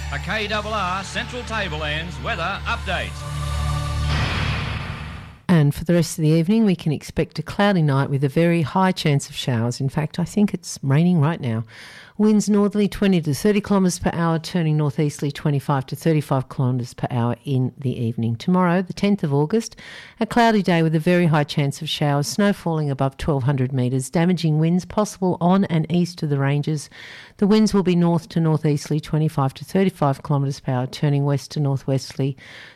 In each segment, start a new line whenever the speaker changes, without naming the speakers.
A KRR Central Tablelands weather update.
And for the rest of the evening, we can expect a cloudy night with a very high chance of showers. In fact, I think it's raining right now. Winds northerly 20 to 30 kilometres per hour, turning northeasterly 25 to 35 kilometres per hour in the evening. Tomorrow, the 10th of August, a cloudy day with a very high chance of showers, snow falling above 1,200 metres, damaging winds possible on and east of the ranges. The winds will be north to northeasterly 25 to 35 kilometres per hour, turning west to northwesterly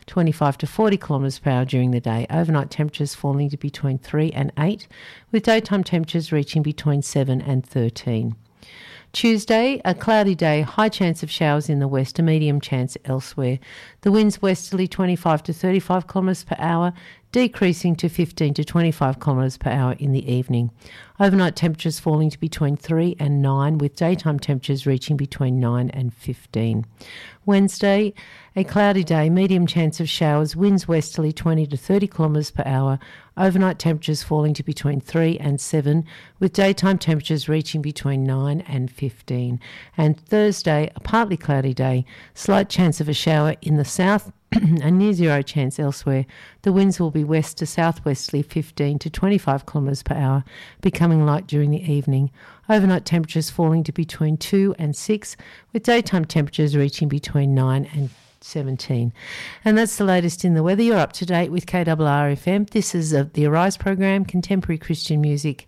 25 to 40 kilometres per hour during the day. Overnight temperatures falling to between 3 and 8, with daytime temperatures reaching between 7 and 13. Tuesday, a cloudy day, high chance of showers in the west, a medium chance elsewhere. The winds westerly 25 to 35 kilometres per hour, decreasing to 15 to 25 kilometres per hour in the evening. Overnight temperatures falling to between 3 and 9, with daytime temperatures reaching between 9 and 15. Wednesday, a cloudy day, medium chance of showers, winds westerly 20 to 30 kilometres per hour, overnight temperatures falling to between 3 and 7, with daytime temperatures reaching between 9 and 15. And Thursday, a partly cloudy day, slight chance of a shower in the south, a near zero chance elsewhere. The winds will be west to southwesterly 15 to 25 kilometres per hour, becoming light during the evening. Overnight temperatures falling to between 2 and 6, with daytime temperatures reaching between 9 and 17. And that's the latest in the weather. You're up to date with KRR FM. This is the Arise program, contemporary Christian music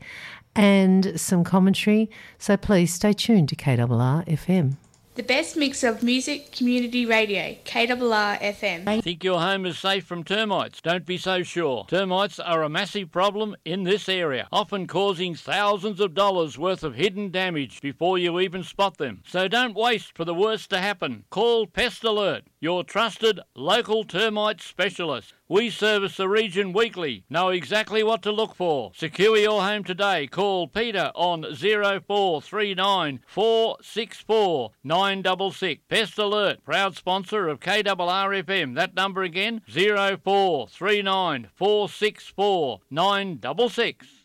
and some commentary. So please stay tuned to KRR FM.
The best mix of music, community radio, KRR FM.
Think your home is safe from termites? Don't be so sure. Termites are a massive problem in this area, often causing thousands of dollars worth of hidden damage before you even spot them. So don't waste for the worst to happen. Call Pest Alert, your trusted local termite specialist. We service the region weekly. Know exactly what to look for. Secure your home today. Call Peter on 0439 464 966. Pest Alert, proud sponsor of KRR FM. That number again, 0439 464 966.